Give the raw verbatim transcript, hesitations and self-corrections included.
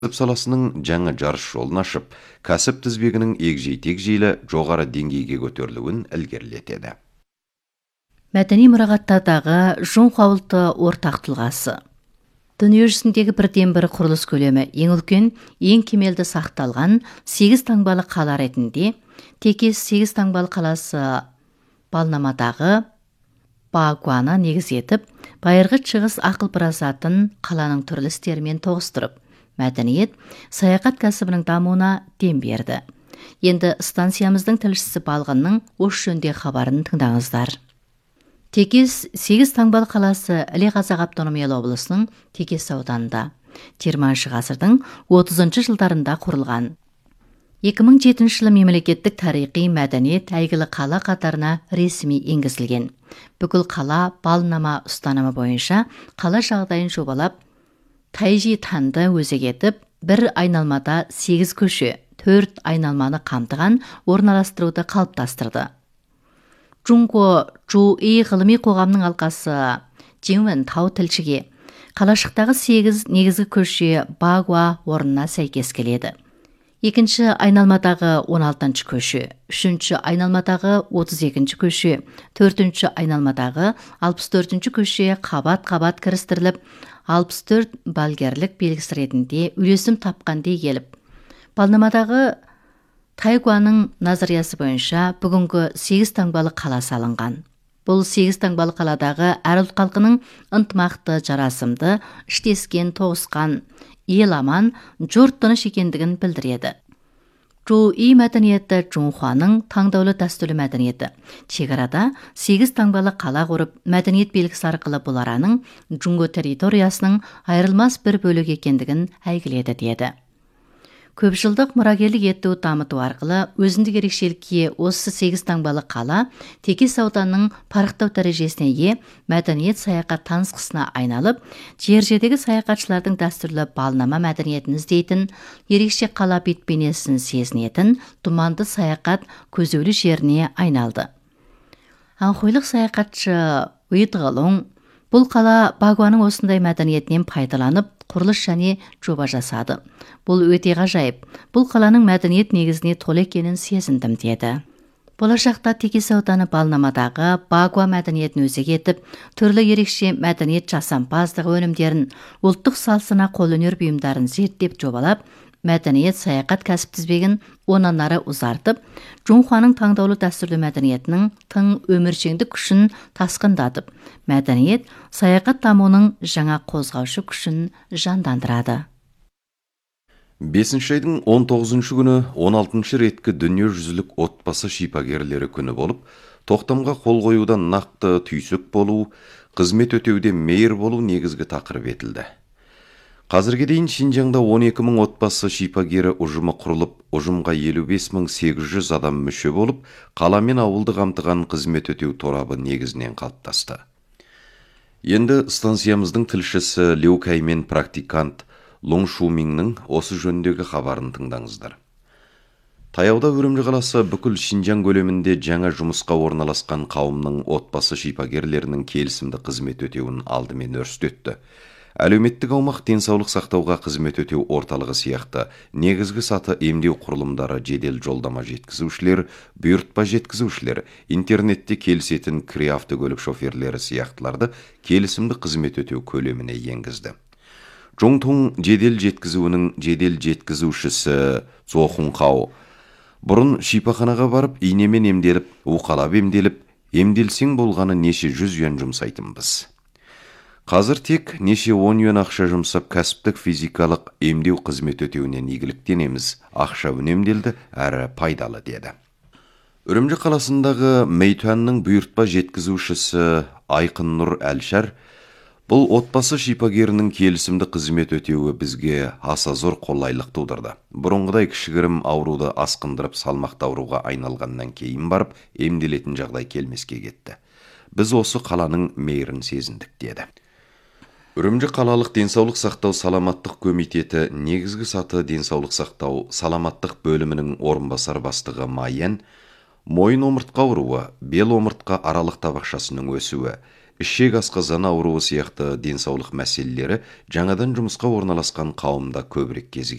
кәсіп саласының жаңа жарыс жолын ашып, кәсіп тізбегінің егжей-тегжейлі жоғары деңгейге көтерілуін ілгерілетеді. Мәдени мұрағаттардағы Жун қауылты ортақ тұлғасы. Дүниежүзіндегі бірден бір құрылыс көлемі ең үлкен, ең кемелді сақталған сегіз таңбалы қала ретінде текес сегіз таңбалы қаласы Балнамадағы Багуаны негіз етіп, байырғы шығыс ақыл парасатын қаланың түрлі істерімен тоғыстырып, мәдениет, саяхат кәсібінің дамуына дем берді. Енді станциямыздың тілшісі Балғынның осы жөнде хабарын тыңдаңыздар. Текес сегіз таңбалы қаласы Іле Қазақ автономиялы облысының Текес ауданында жиырмасыншы ғасырдың отызыншы жылдарында құрылған. екі мың жетінші жылы мемлекеттік тарихи мәдениет әйгілі қала қатарына ресми енгізілген. Бүкіл қала Балнама ұстанымы бойынша қала жағдайын жобалап, Тайжи Танды өзек етіп, бір айналмада сегіз көше, төрт айналманы қамтыған орналастыруды қалыптастырды. Джунго Жуи ғылыми қоғамның алқасы Жеңвен Тау тілшіге қалашықтағы сегіз негізгі көше Багуа орнына сәйкес келеді. Екінші айналмадағы он алтыншы көше, үшінші айналмадағы отыз екінші көше, төртінші айналмадағы алпыс төртінші көше қабат-қабат кірістіріліп, алпыс төрт балгерлік белгісі ретінде үйлесім тапқандай келіп, Балнамадағы Тайгуаның назариясы бойынша бүгінгі сегіз таңбалы қала салынған. Бұл сегіз таңбалы қаладағы әр ұлт халқының ынтымақты, жарасымды, іштескен, тоғысқан, ел аман, жұрт тыныш екендігін білдіреді. Жуи мәдениеті Жунхуаның таңдаулы дәстүрлі мәдениеті. Шекарада сегіз таңбалы қала құрып, мәдениет белгісі арқылы бұл араның Джунго территориясының айырылмас бір бөлігі екендігін әйгіледі деді. Көпжылдық мұрагерлік ету дамыту арқылы өзіндік ерекшелікке осы сегіз таңбалы қала Текес ауданының парықтау дәрежесіне ие мәдениет саяхат танысқысына айналып, жер-жердегі саяхатшылардың дәстүрлі Балнама мәдениетін іздейтін, ерекше қала бет-бейнесін сезінетін думанды саяхат көзеулі жеріне айналды. Анхойлық саяхатшы Уитғылың бұл қала Багуаның осындай мәдениетінен пайдаланып, құрылыс және жоба жасады. Бұл өте ғажайып. Бұл қаланың мәдениет негізіне толы екенін сезіндім деді. Болашақта Текес ауданы Балнамадағы Багуа мәдениетін өзек етіп, түрлі ерекше мәдениет жасампаздығы өнімдерін, ұлттық салсына қолөнер бұйымдарын зерттеп жобалап, мәдениет саяхат кәсіп тізбегін онан ары ұзартып, Жунхуаның таңдаулы дәстүрлі мәдениетінің тың өміршеңдік күшін тасқындатып, мәдениет саяхат дамуының жаңа қозғаушы күшін жандандырады. бесінші айдың он тоғызыншы күні он алтыншы реткі дүниежүзілік отбасы шипагерлері күні болып, тоқтамға қол қоюдан нақты түйсік болу, қызмет өтеуде мейір болу негізгі тақырып етілді. Қазірге дейін Шинжаңда он екі мың отбасы шипагері ұжымы құрылып, ұжымға елу бес мың сегіз жүз адам мүше болып, қала мен ауылды қамтыған қызмет өтеу торабы негізінен қалыптасты. Енді станциямыздың тілшісі Лю Кай мен практикант Лун Шумиңнің осы жөніндегі хабарын тыңдаңыздар. Таяуда Үрімжі қаласы бүкіл Шинжаң көлемінде жаңа жұмысқа орналасқан қауымның отбасы шипагерлерінің келісімді қызмет өтеуін алдымен өрістетті. Әлеуметтік аумақ денсаулық сақтауға қызмет өтеу орталығы сияқты негізгі саты емдеу құрылымдары, жедел жолдама жеткізушілер, бұйыртпа жеткізушілер, интернетте келісетін кіре автокөлік шоферлері сияқтыларды келісімді қызмет өтеу көлеміне енгізді. Жоңтун жедел жеткізуінің жедел жеткізушісі Цохунхау бұрын шипаханаға барып, инемен емделіп, уқалап емделіп, емделсең болғаны неше жүз юан жұмсайтынбыз. Қазір тек неше он юан ақша жұмсап, кәсіптік физикалық емдеу қызмет өтеуінен игіліктенеміз, ақша үнемделді, әрі пайдалы деді. Үрімжі қаласындағы Мэйтуанның бұйыртпа жеткізушісі Айқын Нұр Әлшар бұл отбасы шипагерінің келісімді қызмет өтеуі бізге аса зор қолайлық тудырды. Бұрынғыдай кішігірім ауруды асқындырып салмақты ауруға айналғаннан кейін барып, емделетін жағдай келмеске кетті. Біз осы қаланың мейірін сезіндік деді. Үрімжі қалалық денсаулық сақтау саламаттық комитеті негізгі саты денсаулық сақтау саламаттық бөлімінің орынбасар бастығы Майен, мойын омыртқа ауруы, бел омыртқа аралық табақшасының өсуі, ішек асқазан ауруы сияқты денсаулық мәселелері жаңадан жұмысқа орналасқан қауымда көбірек кезігеді.